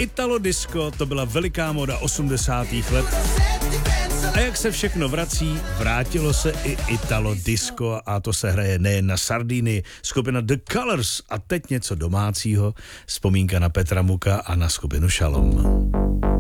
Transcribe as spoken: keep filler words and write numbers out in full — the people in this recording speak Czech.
Italo disco, to byla veliká moda osmdesátých let. A jak se všechno vrací, vrátilo se i Italo disco a to se hraje nejen na Sardinii. Skupina The Colors a teď něco domácího, vzpomínka na Petra Muka a na skupinu Shalom.